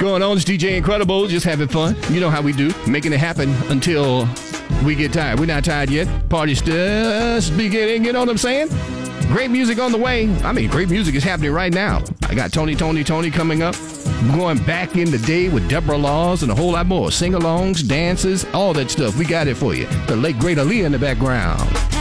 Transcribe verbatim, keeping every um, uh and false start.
going on? It's D J Incredible. Just having fun. You know how we do. Making it happen until we get tired. We're not tired yet. Party's just beginning. You know what I'm saying? Great music on the way. I mean, great music is happening right now. I got Tony, Tony, Tony coming up. Going back in the day with Deborah Laws and a whole lot more. Sing-alongs, dances, all that stuff. We got it for you. The late, great Aaliyah in the background.